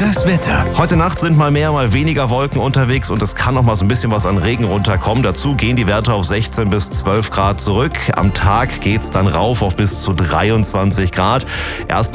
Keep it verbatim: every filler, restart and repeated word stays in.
Das Wetter. Heute Nacht sind mal mehr, mal weniger Wolken unterwegs und es kann noch mal so ein bisschen was an Regen runterkommen. Dazu gehen die Werte auf sechzehn bis zwölf Grad zurück. Am Tag geht's dann rauf auf bis zu dreiundzwanzig Grad. Erst